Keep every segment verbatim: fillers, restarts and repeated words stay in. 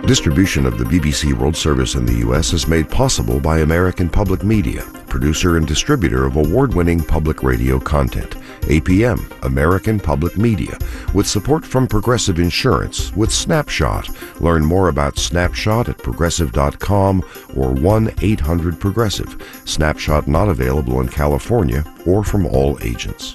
Distribution of the B B C World Service in the U S is made possible by American Public Media, producer and distributor of award-winning public radio content. A P M, American Public Media, with support from Progressive Insurance with Snapshot. Learn more about Snapshot at progressive dot com or one eight hundred progressive. Snapshot not available in California or from all agents.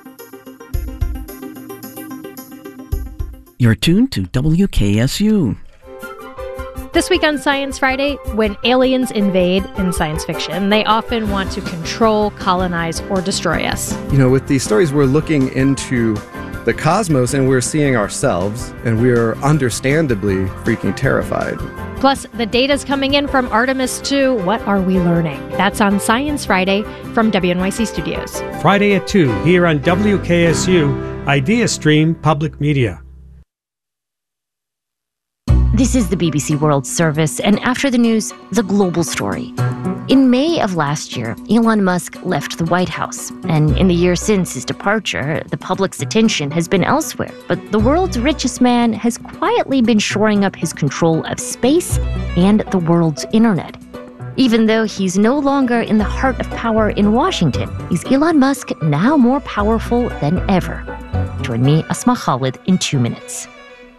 You're tuned to W K S U. This week on Science Friday, when aliens invade in science fiction, they often want to control, colonize, or destroy us. You know, with these stories, we're looking into the cosmos and we're seeing ourselves, and we're understandably freaking terrified. Plus, the data's coming in from Artemis two. What are we learning? That's on Science Friday from W N Y C Studios. Friday at two, here on W K S U, Idea Stream Public Media. This is the B B C World Service, and after the news, the global story. In May of last year, Elon Musk left the White House, and in the year since his departure, the public's attention has been elsewhere. But the world's richest man has quietly been shoring up his control of space and the world's internet. Even though he's no longer in the heart of power in Washington, is Elon Musk now more powerful than ever? Join me, Asma Khalid, in two minutes.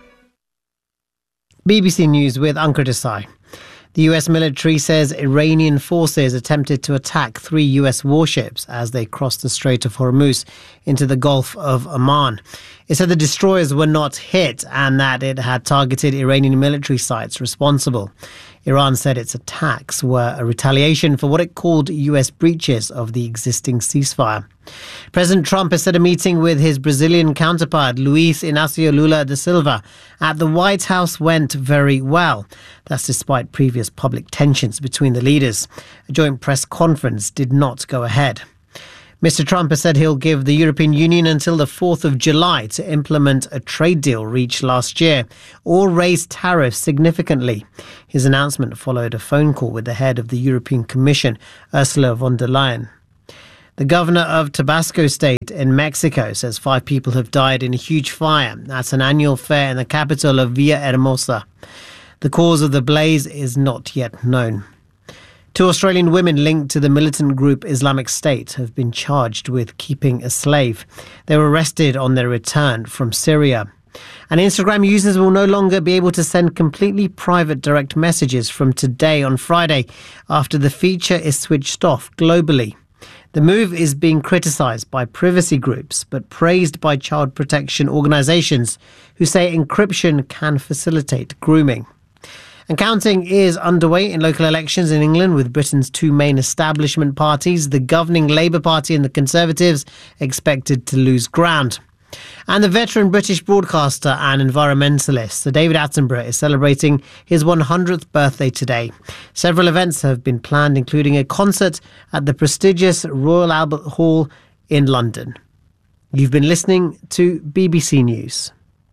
B B C News with Ankur Desai. The U S military says Iranian forces attempted to attack three U S warships as they crossed the Strait of Hormuz into the Gulf of Oman. It said the destroyers were not hit and that it had targeted Iranian military sites responsible. Iran said its attacks were a retaliation for what it called U S breaches of the existing ceasefire. President Trump has said a meeting with his Brazilian counterpart, Luiz Inácio Lula da Silva, at the White House went very well. That's despite previous public tensions between the leaders. A joint press conference did not go ahead. Mister Trump has said he'll give the European Union until the fourth of July to implement a trade deal reached last year or raise tariffs significantly. His announcement followed a phone call with the head of the European Commission, Ursula von der Leyen. The governor of Tabasco State in Mexico says five people have died in a huge fire at an annual fair in the capital of Villahermosa. The cause of the blaze is not yet known. Two Australian women linked to the militant group Islamic State have been charged with keeping a slave. They were arrested on their return from Syria. And Instagram users will no longer be able to send completely private direct messages from today on Friday after the feature is switched off globally. The move is being criticised by privacy groups, but praised by child protection organisations who say encryption can facilitate grooming. And counting is underway in local elections in England, with Britain's two main establishment parties, the governing Labour Party and the Conservatives, expected to lose ground. And the veteran British broadcaster and environmentalist Sir David Attenborough is celebrating his one hundredth birthday today. Several events have been planned, including a concert at the prestigious Royal Albert Hall in London. You've been listening to B B C News.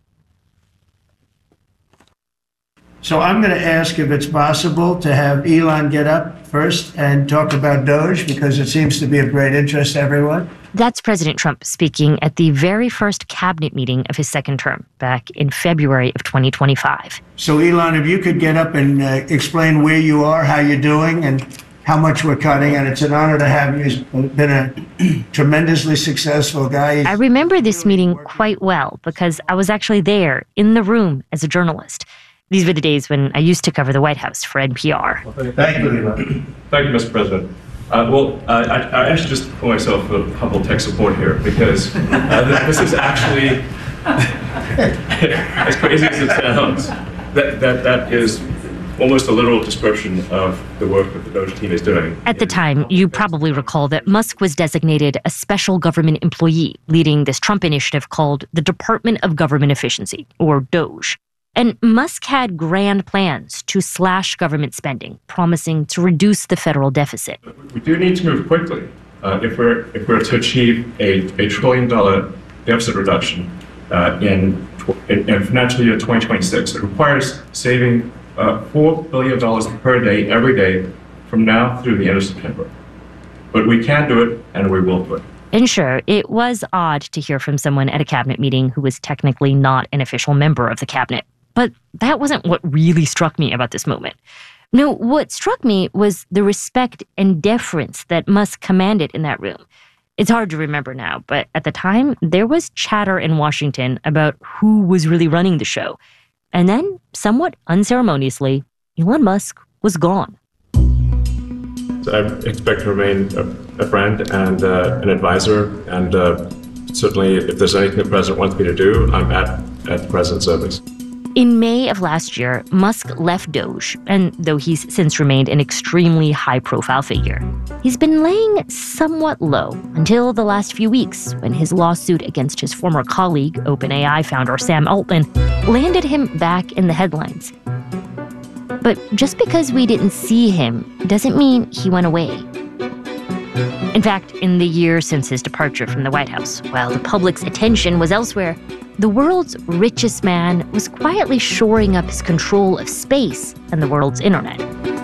So I'm going to ask if it's possible to have Elon get up first and talk about Doge, because it seems to be of great interest to everyone. That's President Trump speaking at the very first cabinet meeting of his second term back in February of twenty twenty-five. So Elon, if you could get up and uh, explain where you are, how you're doing, and how much we're cutting. And it's an honor to have you. He's been a tremendously successful guy. I remember this meeting quite well because I was actually there in the room as a journalist. These were the days when I used to cover the White House for N P R. Well, thank you, Elon. Thank you, Mister President. Uh, well, uh, I, I actually just put myself a humble tech support here because uh, this is actually, as crazy as it sounds, that, that, that is almost a literal description of the work that the Doge team is doing. At the time, you probably recall that Musk was designated a special government employee leading this Trump initiative called the Department of Government Efficiency, or DOGE. And Musk had grand plans to slash government spending, promising to reduce the federal deficit. We do need to move quickly uh, if we're if we're to achieve a, a trillion dollar deficit reduction uh, in, in, in financial year twenty twenty-six. It requires saving uh, four billion dollars per day, every day, from now through the end of September. But we can do it, and we will do it. And sure, it was odd to hear from someone at a cabinet meeting who was technically not an official member of the cabinet. But that wasn't what really struck me about this moment. No, what struck me was the respect and deference that Musk commanded in that room. It's hard to remember now, but at the time, there was chatter in Washington about who was really running the show. And then, somewhat unceremoniously, Elon Musk was gone. So I expect to remain a, a friend and uh, an advisor, and uh, certainly if there's anything the president wants me to do, I'm at, at the president's service. In May of last year, Musk left Doge, and though he's since remained an extremely high-profile figure, he's been laying somewhat low until the last few weeks when his lawsuit against his former colleague, OpenAI founder Sam Altman, landed him back in the headlines. But just because we didn't see him doesn't mean he went away. In fact, in the year since his departure from the White House, while the public's attention was elsewhere, the world's richest man was quietly shoring up his control of space and the world's internet.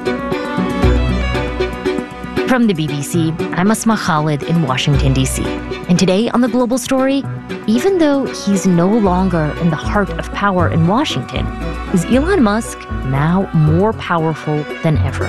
From the B B C, I'm Asma Khalid in Washington, D C. And today on The Global Story, even though he's no longer in the heart of power in Washington, is Elon Musk now more powerful than ever?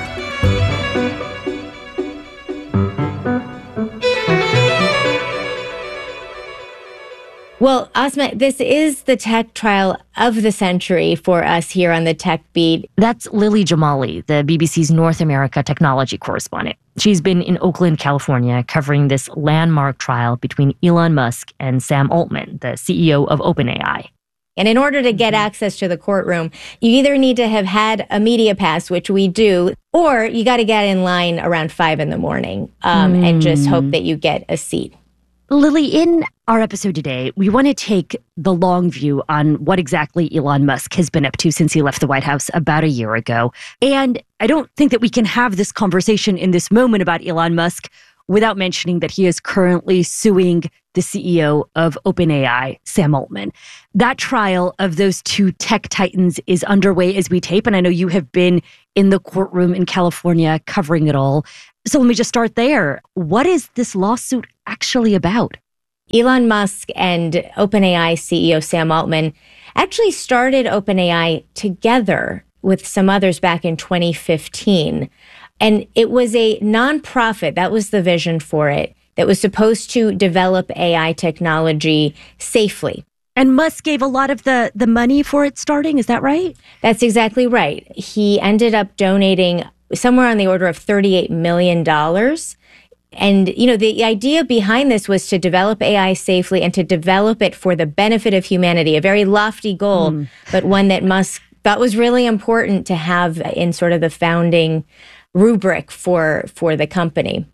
Well, Asma, this is the tech trial of the century for us here on the Tech Beat. That's Lily Jamali, the B B C's North America technology correspondent. She's been in Oakland, California, covering this landmark trial between Elon Musk and Sam Altman, the C E O of OpenAI. And in order to get access to the courtroom, you either need to have had a media pass, which we do, or you got to get in line around five in the morning um, mm. and just hope that you get a seat. Lily, in our episode today, we want to take the long view on what exactly Elon Musk has been up to since he left the White House about a year ago. And I don't think that we can have this conversation in this moment about Elon Musk without mentioning that he is currently suing the C E O of OpenAI, Sam Altman. That trial of those two tech titans is underway as we tape, and I know you have been in the courtroom in California covering it all. So let me just start there. What is this lawsuit actually about? Elon Musk and OpenAI C E O Sam Altman actually started OpenAI together with some others back in twenty fifteen. And it was a nonprofit, that was the vision for it, that was supposed to develop A I technology safely. And Musk gave a lot of the, the money for it starting, is that right? That's exactly right. He ended up donating somewhere on the order of thirty-eight million dollars. And, you know, the idea behind this was to develop A I safely and to develop it for the benefit of humanity, a very lofty goal, mm. but one that Musk thought was really important to have in sort of the founding rubric for, for the company.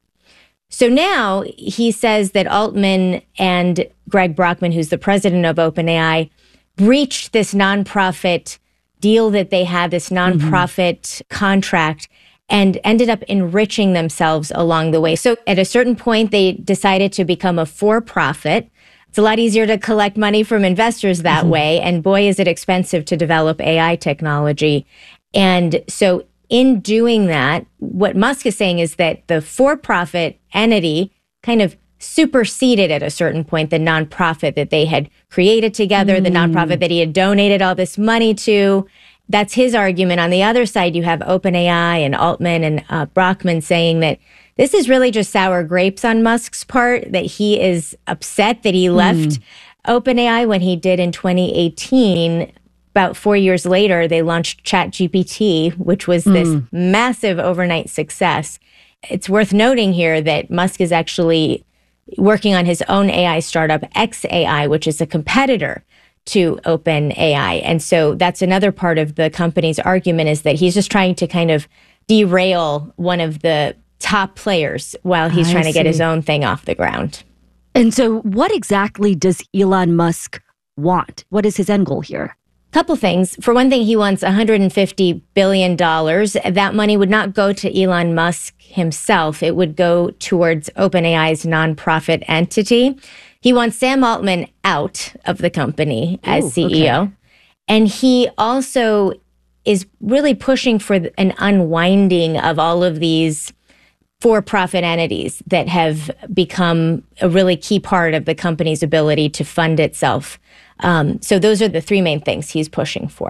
So now he says that Altman and Greg Brockman, who's the president of OpenAI, breached this nonprofit deal that they had, this nonprofit mm-hmm. contract, and ended up enriching themselves along the way. So at a certain point, they decided to become a for-profit. It's a lot easier to collect money from investors that mm-hmm. way. And boy, is it expensive to develop A I technology. And so in doing that, what Musk is saying is that the for-profit entity kind of superseded at a certain point the nonprofit that they had created together, mm. the nonprofit that he had donated all this money to. That's his argument. On the other side, you have OpenAI and Altman and uh, Brockman saying that this is really just sour grapes on Musk's part, that he is upset that he left mm. OpenAI when he did in twenty eighteen. About four years later, they launched ChatGPT, which was this mm. massive overnight success. It's worth noting here that Musk is actually working on his own A I startup, X A I, which is a competitor to OpenAI. And so that's another part of the company's argument, is that he's just trying to kind of derail one of the top players while he's I trying to see. get his own thing off the ground. And so what exactly does Elon Musk want? What is his end goal here? Couple things. For one thing, he wants one hundred fifty billion dollars. That money would not go to Elon Musk himself. It would go towards OpenAI's nonprofit entity. He wants Sam Altman out of the company as Ooh, C E O. Okay. And he also is really pushing for an unwinding of all of these for-profit entities that have become a really key part of the company's ability to fund itself. Um, so those are the three main things he's pushing for.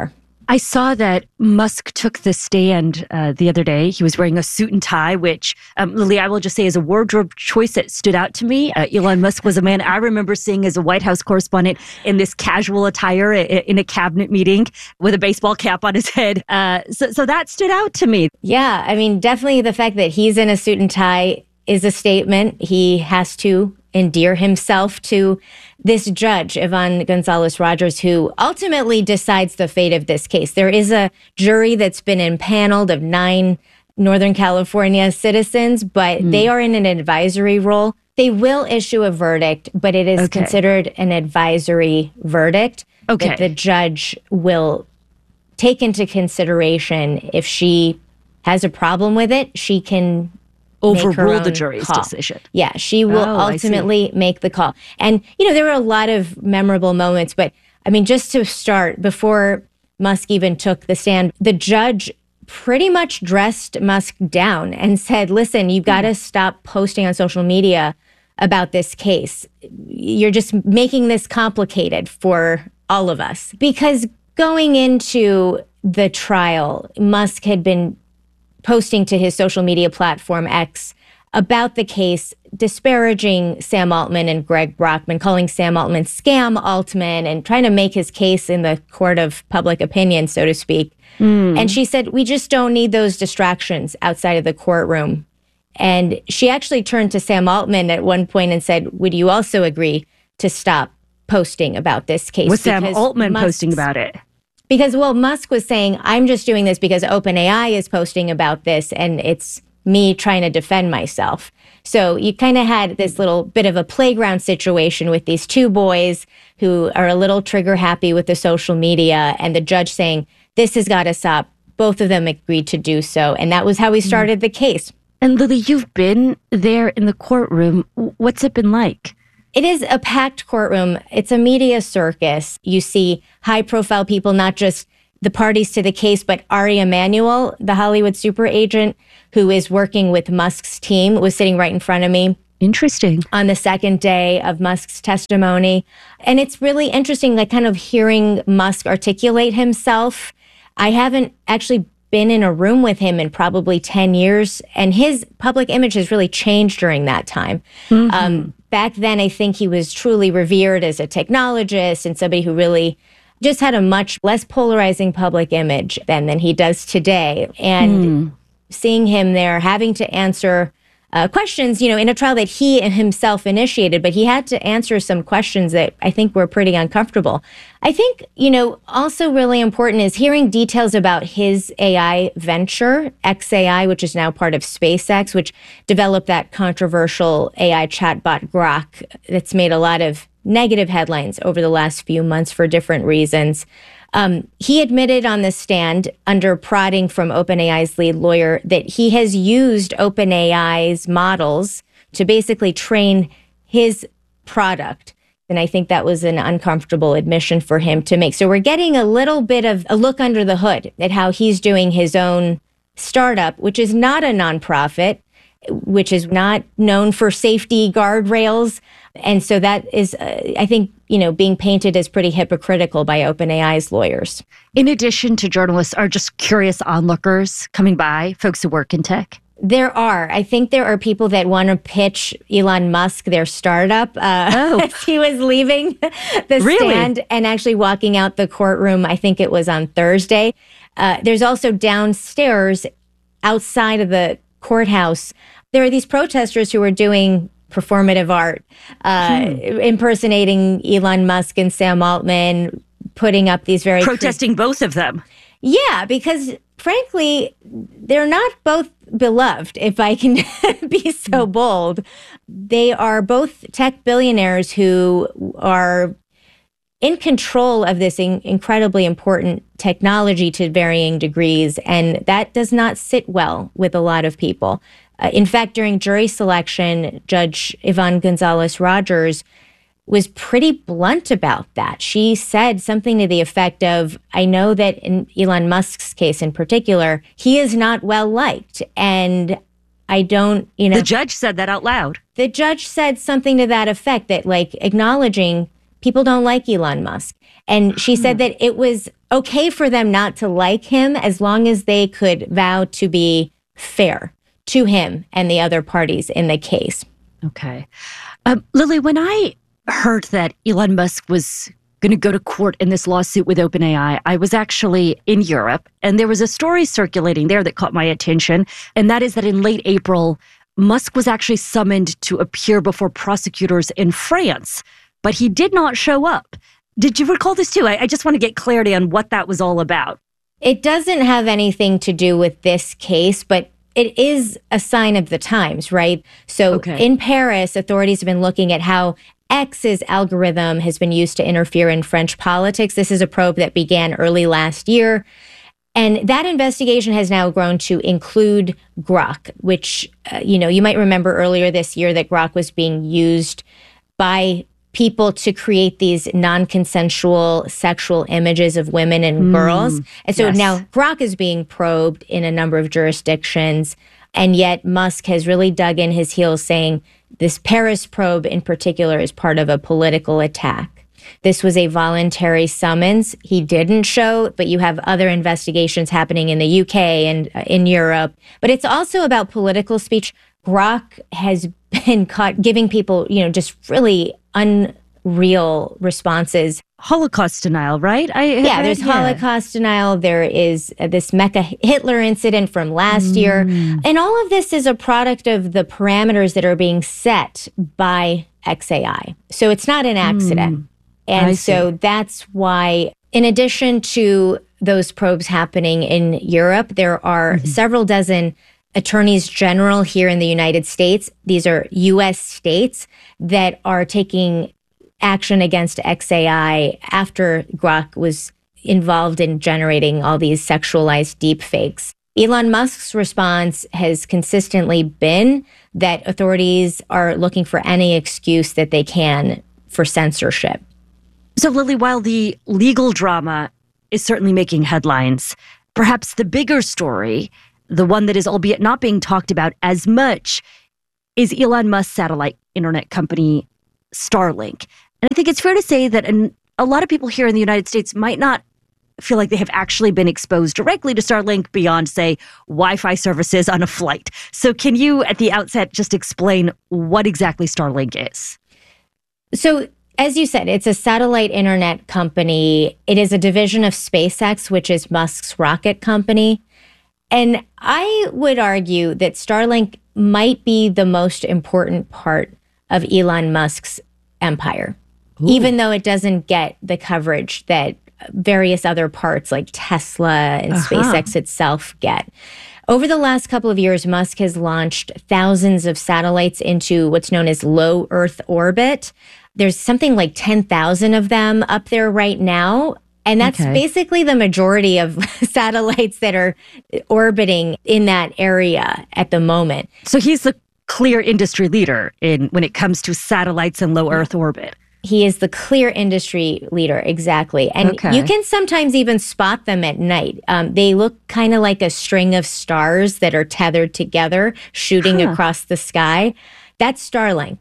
I saw that Musk took the stand uh, the other day. He was wearing a suit and tie, which, um, Lily, I will just say is a wardrobe choice that stood out to me. Uh, Elon Musk was a man I remember seeing as a White House correspondent in this casual attire in a cabinet meeting with a baseball cap on his head. Uh, so, so that stood out to me. Yeah, I mean, definitely the fact that he's in a suit and tie is a statement. He has to endear himself to this judge, Yvonne Gonzalez-Rogers, who ultimately decides the fate of this case. There is a jury that's been impaneled of nine Northern California citizens, but mm. they are in an advisory role. They will issue a verdict, but it is okay. considered an advisory verdict okay. that the judge will take into consideration. If she has a problem with it, she can overrule the jury's call. decision. Yeah, she will oh, ultimately make the call. And, you know, there were a lot of memorable moments, but I mean, just to start, before Musk even took the stand, the judge pretty much dressed Musk down and said, listen, you've got to stop posting on social media about this case. You're just making this complicated for all of us. Because going into the trial, Musk had been posting to his social media platform X about the case, disparaging Sam Altman and Greg Brockman, calling Sam Altman scam Altman, and trying to make his case in the court of public opinion, so to speak. Mm. And she said, we just don't need those distractions outside of the courtroom. And she actually turned to Sam Altman at one point and said, would you also agree to stop posting about this case? Was Sam Altman Musk's, posting about it? Because, well, Musk was saying, I'm just doing this because OpenAI is posting about this, and it's me trying to defend myself. So you kind of had this little bit of a playground situation with these two boys who are a little trigger happy with the social media, and the judge saying, this has got to stop. Both of them agreed to do so. And that was how we started the case. And Lily, you've been there in the courtroom. What's it been like? It is a packed courtroom. It's a media circus. You see high-profile people, not just the parties to the case, but Ari Emanuel, the Hollywood super agent who is working with Musk's team, was sitting right in front of me. Interesting. On the second day of Musk's testimony. And it's really interesting, like kind of hearing Musk articulate himself. I haven't actually been in a room with him in probably ten years, and his public image has really changed during that time. Mm-hmm. Um, back then, I think he was truly revered as a technologist and somebody who really just had a much less polarizing public image than, than he does today. And mm. seeing him there, having to answer uh, questions, you know, in a trial that he himself initiated, but he had to answer some questions that I think were pretty uncomfortable. I think, you know, also really important is hearing details about his A I venture, X A I, which is now part of SpaceX, which developed that controversial A I chatbot Grok that's made a lot of negative headlines over the last few months for different reasons. Um, he admitted on the stand, under prodding from OpenAI's lead lawyer, that he has used OpenAI's models to basically train his product. And I think that was an uncomfortable admission for him to make. So we're getting a little bit of a look under the hood at how he's doing his own startup, which is not a nonprofit, which is not known for safety guardrails. And so that is, uh, I think, you know, being painted as pretty hypocritical by OpenAI's lawyers. In addition to journalists, are just curious onlookers coming by, folks who work in tech? There are. I think there are people that want to pitch Elon Musk their startup uh, oh. as he was leaving the really? stand and actually walking out the courtroom. I think it was on Thursday. Uh, there's also downstairs, outside of the courthouse, there are these protesters who are doing performative art, uh, hmm. impersonating Elon Musk and Sam Altman, putting up these very... Protesting cre- both of them. Yeah, because frankly, they're not both beloved, if I can be so bold. They are both tech billionaires who are in control of this in- incredibly important technology to varying degrees, and that does not sit well with a lot of people. Uh, in fact, during jury selection, Judge Yvonne Gonzalez-Rogers was pretty blunt about that. She said something to the effect of, I know that in Elon Musk's case in particular, he is not well liked. And I don't, you know. The judge said that out loud. The judge said something to that effect, that like acknowledging people don't like Elon Musk. And she said that it was okay for them not to like him as long as they could vow to be fair to him and the other parties in the case. Okay. Um, Lily, when I heard that Elon Musk was going to go to court in this lawsuit with OpenAI, I was actually in Europe, and there was a story circulating there that caught my attention, and that is that in late April, Musk was actually summoned to appear before prosecutors in France, but he did not show up. Did you recall this too? I, I just want to get clarity on what that was all about. It doesn't have anything to do with this case, but it is a sign of the times, right? So okay. In Paris, authorities have been looking at how X's algorithm has been used to interfere in French politics. This is a probe that began early last year. And that investigation has now grown to include Grok, which, uh, you know, you might remember earlier this year that Grok was being used by people to create these non-consensual sexual images of women and mm, girls. And so yes. now Grok is being probed in a number of jurisdictions. And yet Musk has really dug in his heels saying this Paris probe in particular is part of a political attack. This was a voluntary summons. He didn't show, but you have other investigations happening in the U K and uh, in Europe. But it's also about political speech. Grok has been caught giving people, you know, just really unreal responses. Holocaust denial, right? I, yeah, I, there's yeah. Holocaust denial. There is uh, this Mecca Hitler incident from last mm. year. And all of this is a product of the parameters that are being set by X A I. So it's not an accident. Mm. And I so see. That's why, in addition to those probes happening in Europe, there are mm-hmm. several dozen attorneys general here in the United States. These are U S states that are taking action against X A I after Grok was involved in generating all these sexualized deepfakes. Elon Musk's response has consistently been that authorities are looking for any excuse that they can for censorship. So, Lily, while the legal drama is certainly making headlines, perhaps the bigger story, the one that is albeit not being talked about as much, is Elon Musk's satellite internet company, Starlink. And I think it's fair to say that an, a lot of people here in the United States might not feel like they have actually been exposed directly to Starlink beyond, say, Wi-Fi services on a flight. So can you, at the outset, just explain what exactly Starlink is? So, as you said, it's a satellite internet company. It is a division of SpaceX, which is Musk's rocket company. And I would argue that Starlink might be the most important part of Elon Musk's empire, Ooh. Even though it doesn't get the coverage that various other parts like Tesla and uh-huh. SpaceX itself get. Over the last couple of years, Musk has launched thousands of satellites into what's known as low Earth orbit. There's something like ten thousand of them up there right now. And that's okay. basically the majority of satellites that are orbiting in that area at the moment. So he's the clear industry leader in when it comes to satellites in low Earth orbit. He is the clear industry leader, exactly. And okay. you can sometimes even spot them at night. Um, they look kind of like a string of stars that are tethered together, shooting huh. across the sky. That's Starlink.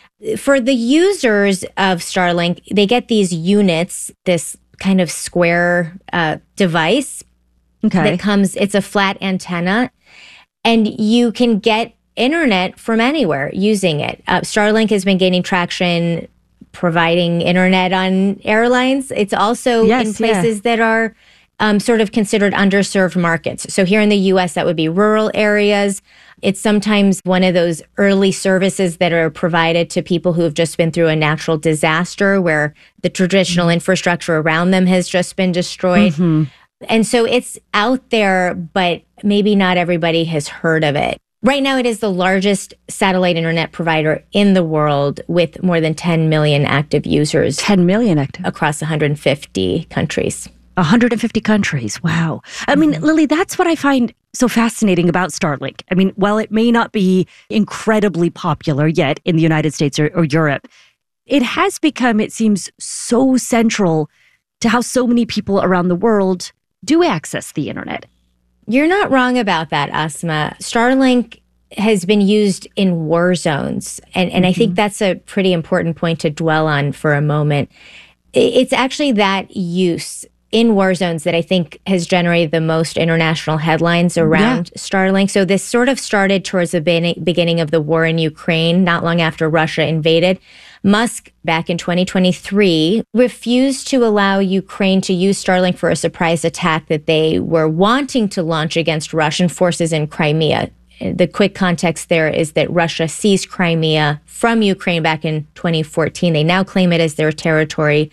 For the users of Starlink, they get these units, this kind of square uh, device okay. that comes, it's a flat antenna, and you can get internet from anywhere using it. Uh, Starlink has been gaining traction providing internet on airlines. It's also yes, in places yeah. that are um, sort of considered underserved markets. So here in the U S, that would be rural areas. It's sometimes one of those early services that are provided to people who have just been through a natural disaster where the traditional mm-hmm. infrastructure around them has just been destroyed. Mm-hmm. And so it's out there, but maybe not everybody has heard of it. Right now, it is the largest satellite internet provider in the world with more than ten million active users. ten million active? Across one hundred fifty countries. one hundred fifty countries. Wow. I mean, mm-hmm. Lily, that's what I find so fascinating about Starlink. I mean, while it may not be incredibly popular yet in the United States or, or Europe, it has become, it seems, so central to how so many people around the world do access the internet. You're not wrong about that, Asma. Starlink has been used in war zones. And, and mm-hmm. I think that's a pretty important point to dwell on for a moment. It's actually that use in war zones that I think has generated the most international headlines around yeah. Starlink. So this sort of started towards the beginning of the war in Ukraine, not long after Russia invaded. Musk, back in twenty twenty-three, refused to allow Ukraine to use Starlink for a surprise attack that they were wanting to launch against Russian forces in Crimea. The quick context there is that Russia seized Crimea from Ukraine back in twenty fourteen. They now claim it as their territory.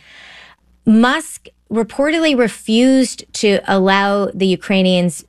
Musk reportedly refused to allow the Ukrainians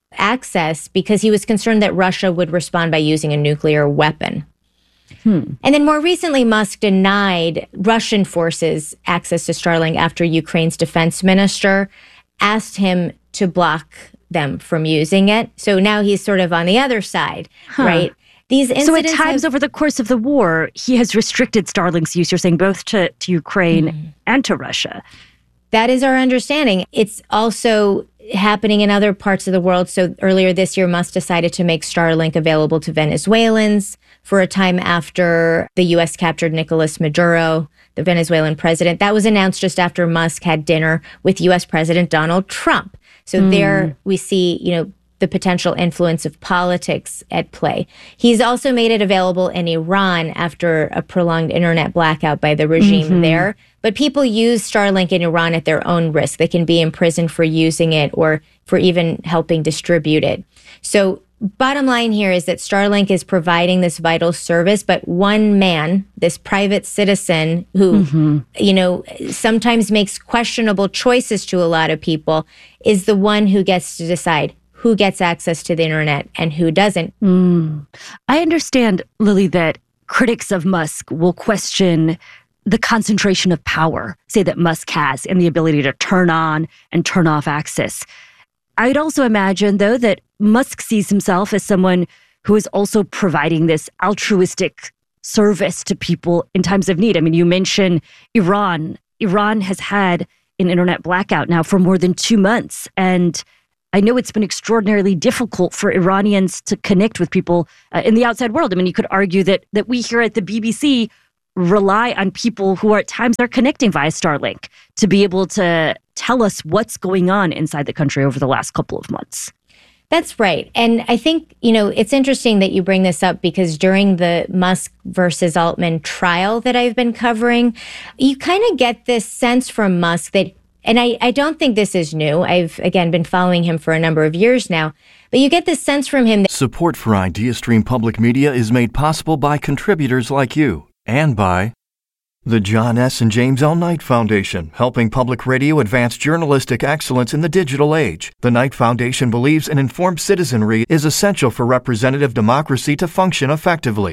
access because he was concerned that Russia would respond by using a nuclear weapon. Hmm. And then more recently, Musk denied Russian forces access to Starlink after Ukraine's defense minister asked him to block them from using it. So now he's sort of on the other side, huh. right? These incidents so at times have, over the course of the war, he has restricted Starlink's use, you're saying, both to, to Ukraine mm. and to Russia. That is our understanding. It's also happening in other parts of the world. So earlier this year, Musk decided to make Starlink available to Venezuelans for a time after the U S captured Nicolas Maduro, the Venezuelan president. That was announced just after Musk had dinner with U S President Donald Trump. So mm. there we see, you know, the potential influence of politics at play. He's also made it available in Iran after a prolonged internet blackout by the regime mm-hmm. there. But people use Starlink in Iran at their own risk. They can be imprisoned for using it or for even helping distribute it. So bottom line here is that Starlink is providing this vital service, but one man, this private citizen who, mm-hmm. you know, sometimes makes questionable choices to a lot of people, is the one who gets to decide who gets access to the internet and who doesn't. Mm. I understand, Lily, that critics of Musk will question the concentration of power, say, that Musk has and the ability to turn on and turn off access. I'd also imagine, though, that Musk sees himself as someone who is also providing this altruistic service to people in times of need. I mean, you mentioned Iran. Iran has had an internet blackout now for more than two months. And I know it's been extraordinarily difficult for Iranians to connect with people uh, in the outside world. I mean, you could argue that that we here at the B B C rely on people who are at times are connecting via Starlink to be able to tell us what's going on inside the country over the last couple of months. That's right. And I think, you know, it's interesting that you bring this up because during the Musk versus Altman trial that I've been covering, you kind of get this sense from Musk that, and I, I don't think this is new. I've, again, been following him for a number of years now. But you get this sense from him that support for IdeaStream Public Media is made possible by contributors like you and by the John S. and James L. Knight Foundation, helping public radio advance journalistic excellence in the digital age. The Knight Foundation believes an informed citizenry is essential for representative democracy to function effectively.